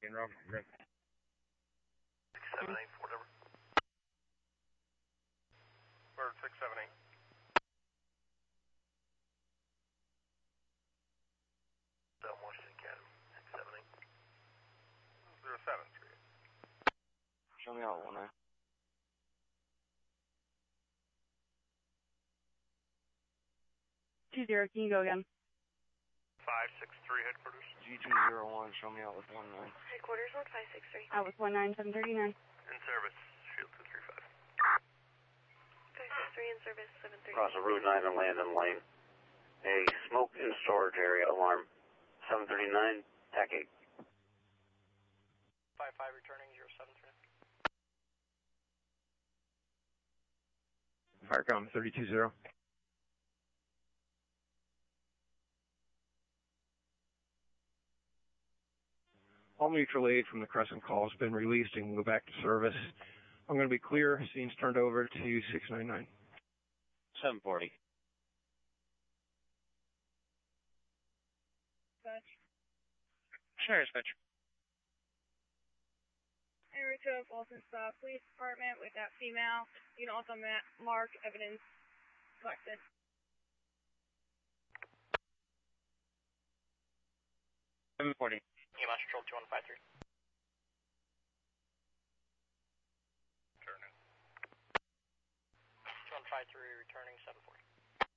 Good. 678, whatever. Bird 678. South Washington Academy, 678. 0738. Show me out 19. 20, can you go again? 563 headquarters. G201, show me out with 19. Headquarters 1563. Out with 19739. In service, Shield 235. 563 in service, 73. Cross Route 9 and Landon Lane. A smoke in storage area alarm. 739, TAC 8. 55 returning 0739. Firecom 320. All mutual aid from the Crescent call has been released and we'll go back to service. I'm going to be clear. Scene's turned over to 699. 740. Dispatch. Sure, dispatch. Enrico Fulton Stop, Police Department with that female. You can also mark evidence collected. EMS Control 2153. Turn in. 2153 returning 740.